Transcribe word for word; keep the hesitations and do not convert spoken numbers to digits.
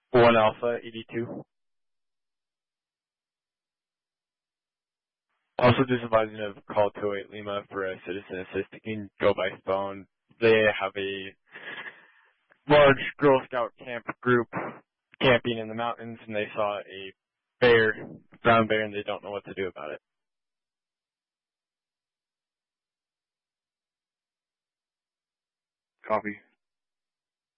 One Alpha eighty-two. Also just advising of call two oh eight Lima for a citizen assist. You can go by phone. They have a large Girl Scout camp group camping in the mountains, and they saw a bear, brown bear, and they don't know what to do about it. Copy.